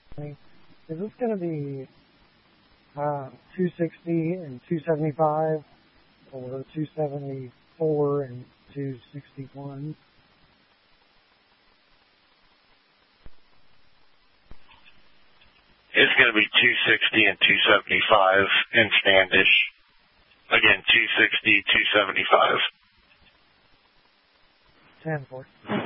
Is this going to be 260 and 275 or 274 and 261? It's going to be 260 and 275 in Standish. Again, 260, 275. 10-4.